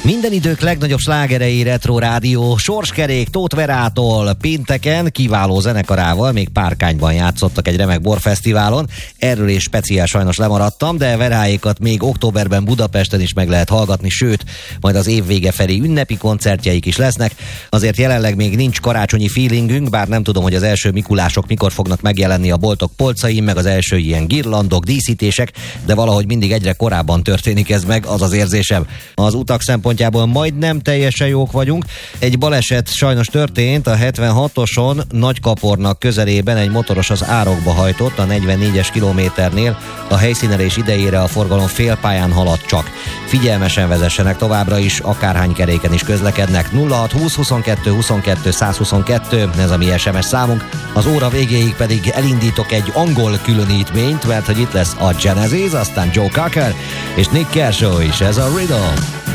Minden idők legnagyobb slágerei Retro Rádió, Sorskerék Tóth Verától pénteken kiváló zenekarával még Párkányban játszottak egy remek borfesztiválon. Erről is speciál sajnos lemaradtam, de Veráékat még októberben Budapesten is meg lehet hallgatni, sőt, majd az év vége felé ünnepi koncertjeik is lesznek. Azért jelenleg még nincs karácsonyi feelingünk, bár nem tudom, hogy az első mikulások mikor fognak megjelenni a boltok polcain, meg az első ilyen girlandok, díszítések, de valahogy mindig egyre korábban történik ez meg, az az érzésem. Az utak szempontjából majdnem teljesen jók vagyunk. Egy baleset sajnos történt a 76-oson Nagykapornak közelében, egy motoros az árokba hajtott a 44-es kilométernél, a helyszínelés idejére a forgalom félpályán halad csak. Figyelmesen vezessenek továbbra is, akárhány keréken is közlekednek. 0620 22 22 122, ez a mi SMS számunk. Az óra végéig pedig elindítok egy angol különítményt, mert hogy itt lesz a Genesis, aztán Joe Cocker és Nick Kershaw is, ez a Rhythm.